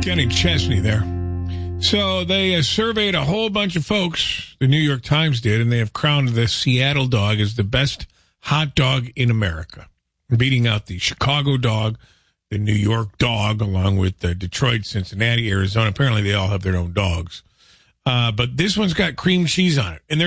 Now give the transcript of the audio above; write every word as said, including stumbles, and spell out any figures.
Kenny Chesney there. So they uh, surveyed a whole bunch of folks, the New York Times did, and they have crowned the Seattle dog as the best hot dog in America, beating out the Chicago dog, the New York dog, along with the Detroit, Cincinnati, Arizona. Apparently they all have their own dogs. Uh, but this one's got cream cheese on it. And